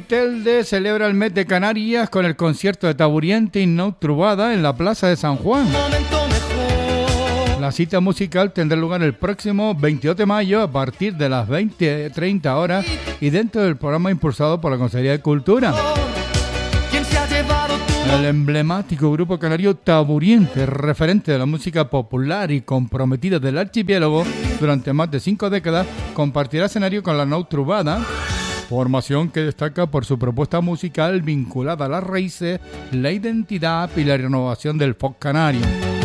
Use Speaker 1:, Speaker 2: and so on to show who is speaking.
Speaker 1: Telde celebra el mes de Canarias con el concierto de Taburiente y Naut Trubada en la Plaza de San Juan. La cita musical tendrá lugar el próximo 22 de mayo a partir de las 20:30 horas y dentro del programa impulsado por la Consejería de Cultura. El emblemático grupo canario Taburiente, referente de la música popular y comprometida del archipiélago durante más de 5 décadas, compartirá escenario con la Naut Trubada, formación que destaca por su propuesta musical vinculada a las raíces, la identidad y la renovación del folk canario.